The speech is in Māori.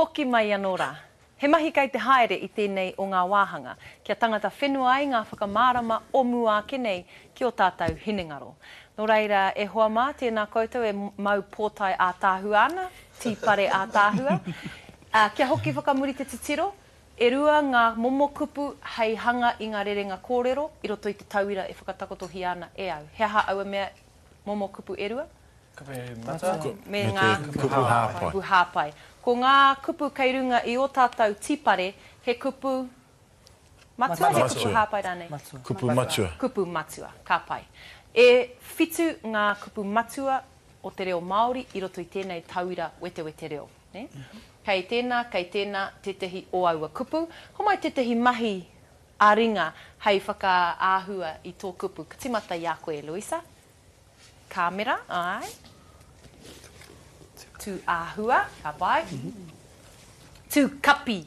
Hoki mai anō rā. He mahi kai te haere I tēnei o ngā wāhanga. Kia tangata whenua ai ngā whakamārama o mua kenei ki o tātou hinengaro. Nō reira e hoa mā tēnā koutou e mau pōtai a tāhua ana, tīpare a tāhua. Kia hoki whakamuri te titiro, e rua ngā momo kupu hei hanga I ngā rerenga kōrero, I roto I te tauira e whakatakotohi ana e au. He aha aua mea momo kupu e rua? Me ngā kupu hāpai. Ko ngā kupu kei runga I o tātou tīpare, he kupu matua, he kupu hāpai rānei? Kupu matua. Kupu matua, ka pai. E whitu ngā kupu matua o te reo Māori I roto I tēnei tauira wete reo. Ne? Kei tēnā, te tehi o aua kupu. Homai te tehi mahi a ringa hei whakaāhua I tō kupu. Ka timata I a koe, Luisa. Kāmera, ai. Tu āhua, ka pai. Tu kapi.